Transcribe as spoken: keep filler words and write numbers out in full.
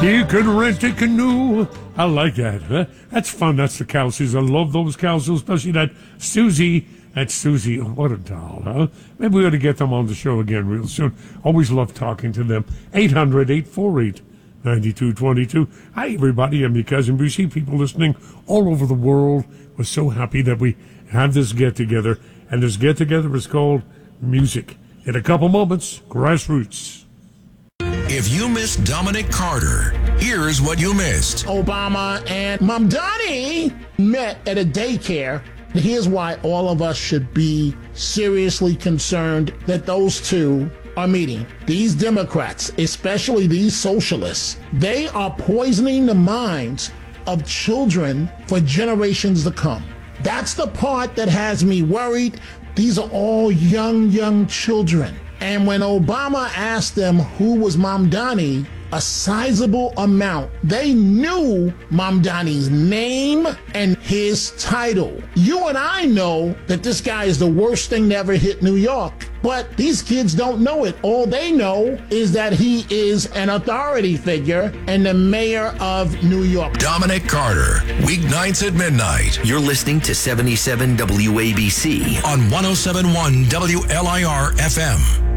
You can rent a canoe. I like that. Huh? That's fun. That's the Kelsey's. I love those Kelsey's, especially that Susie. That's Susie. Oh, what a doll, huh? Maybe we ought to get them on the show again real soon. Always love talking to them. eight hundred, eight four eight, nine two two two. Hi, everybody. I'm your cousin Brucey. People listening all over the world. We're so happy that we have this get-together. And this get-together is called Music. In a couple moments, Grassroots. If you missed Dominic Carter, here's what you missed. Obama and Mamdani met at a daycare. Here's why all of us should be seriously concerned that those two are meeting. These Democrats, especially these socialists, they are poisoning the minds of children for generations to come. That's the part that has me worried. These are all young, young children. And when Obama asked them who was Mamdani, a sizable amount, they knew Mamdani's name and his title. You and I know that this guy is the worst thing to ever hit New York, but these kids don't know it. All they know is that he is an authority figure and the mayor of New York. Dominic Carter, weeknights at midnight. You're listening to seventy-seven W A B C on one oh seven point one W L I R F M.